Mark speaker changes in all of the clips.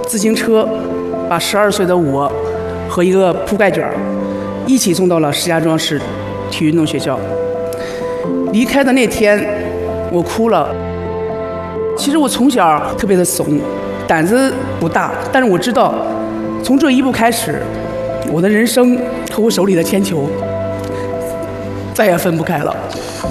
Speaker 1: 自行车把12岁的我和一个铺盖卷一起送到了石家庄市体育运动学校。离开的那天，我哭了。其实我从小特别的怂，胆子不大，但是我知道，从这一步开始，我的人生和我手里的铅球再也分不开了。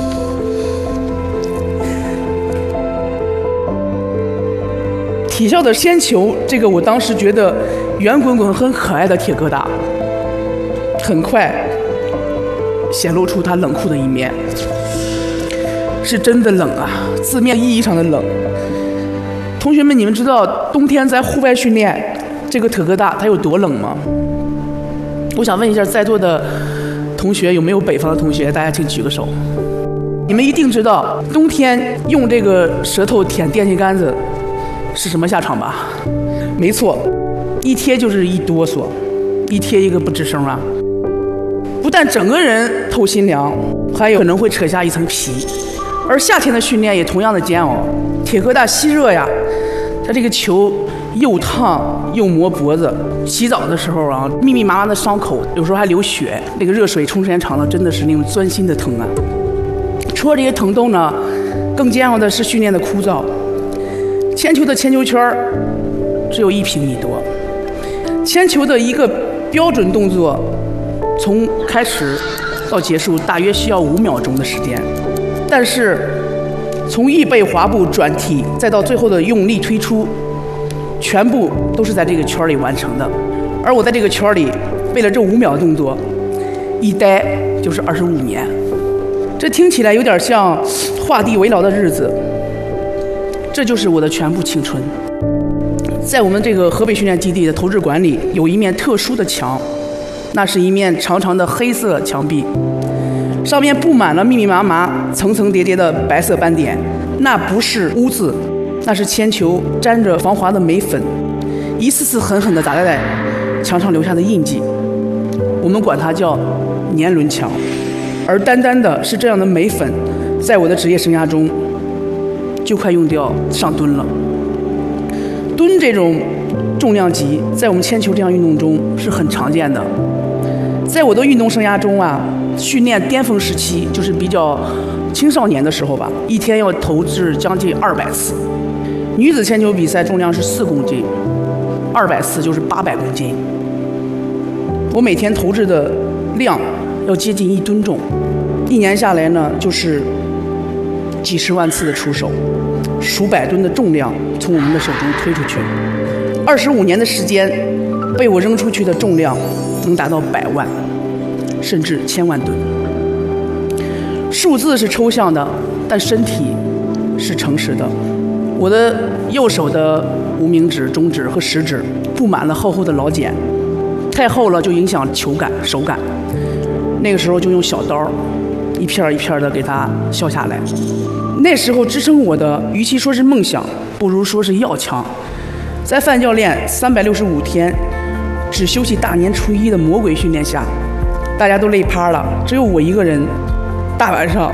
Speaker 1: 体校的铅球，这个我当时觉得圆滚滚很可爱的铁疙瘩，很快显露出它冷酷的一面，是真的冷啊，字面意义上的冷。同学们，你们知道冬天在户外训练这个铁疙瘩它有多冷吗？我想问一下在座的同学，有没有北方的同学？大家请举个手。你们一定知道冬天用这个舌头舔电线杆子是什么下场吧？没错，一贴就是一哆嗦，一贴一个不吱声啊！不但整个人透心凉，还有可能会扯下一层皮。而夏天的训练也同样的煎熬，铁疙瘩吸热呀，它这个球又烫又磨脖子。洗澡的时候啊，密密麻麻的伤口，有时候还流血。那个热水冲时间长了，真的是那种钻心的疼啊！除了这些疼痛呢，更煎熬的是训练的枯燥。铅球的铅球圈只有1平米多，铅球的一个标准动作，从开始到结束大约需要5秒钟的时间，但是从预备滑步转体再到最后的用力推出，全部都是在这个圈里完成的。而我在这个圈里，为了这5秒动作，一待就是25年。这听起来有点像画地为牢的日子。这就是我的全部青春。在我们这个河北训练基地的投掷馆里，有一面特殊的墙，那是一面长长的黑色墙壁，上面布满了密密麻麻、层层叠叠的白色斑点。那不是污渍，那是铅球沾着防滑的镁粉，一次次狠狠地砸在墙上留下的印记。我们管它叫年轮墙。而单单的是这样的镁粉，在我的职业生涯中就快用掉上吨了。吨这种重量级，在我们铅球这项运动中是很常见的。在我的运动生涯中啊，训练巅峰时期就是比较青少年的时候吧，一天要投掷将近200次。女子铅球比赛重量是4公斤，200次就是800公斤。我每天投掷的量要接近1吨重，一年下来呢，就是几十万次的出手，数百吨的重量从我们的手中推出去。25年的时间，被我扔出去的重量能达到100万，甚至1000万吨。数字是抽象的，但身体是诚实的。我的右手的无名指、中指和食指布满了厚厚的老茧，太厚了就影响球感、手感。那个时候就用小刀一片一片的给它削下来。那时候支撑我的，与其说是梦想，不如说是要强。在范教练365天只休息大年初一的魔鬼训练下，大家都累趴了，只有我一个人大晚上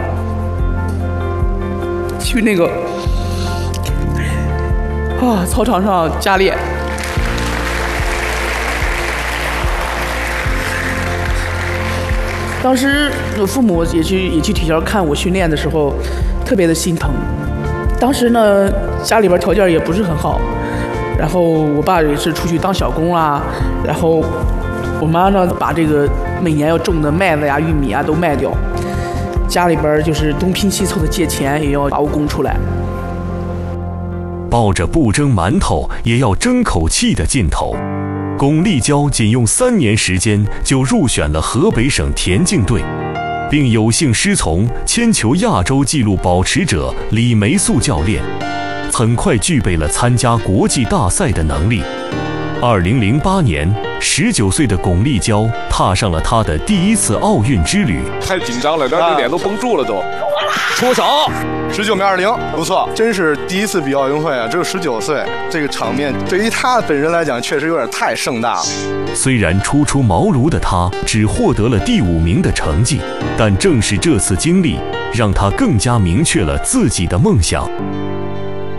Speaker 1: 去那个操场上加练。当时我父母也去体校看我训练的时候，特别的心疼。当时呢，家里边条件也不是很好，然后我爸也是出去当小工啊，然后我妈呢把这个每年要种的麦子呀、玉米啊都卖掉，家里边就是东拼西凑的借钱，也要把我供出来。
Speaker 2: 抱着不蒸馒头也要争口气的劲头，巩立姣仅用3年时间就入选了河北省田径队，并有幸师从铅球亚洲纪录保持者李梅素教练，很快具备了参加国际大赛的能力。2008年，19岁的巩立姣踏上了她的第一次奥运之旅。
Speaker 3: 太紧张了，这脸都绷住了都。出手
Speaker 4: ，19米20，不错，真是第一次比奥运会啊！只有19岁，这个场面对于他本人来讲，确实有点太盛大了。
Speaker 2: 虽然初出茅庐的他只获得了第5名的成绩，但正是这次经历，让他更加明确了自己的梦想。